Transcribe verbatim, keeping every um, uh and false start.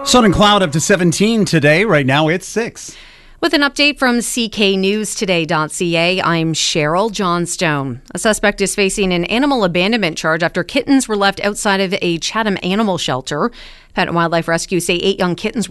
Sun and cloud up to seventeen today. Right now it's six. With an update from C K news today dot C A, I'm Cheryl Johnstone. A suspect is facing an animal abandonment charge after kittens were left outside of a Chatham animal shelter. Pet and Wildlife Rescue say eight young kittens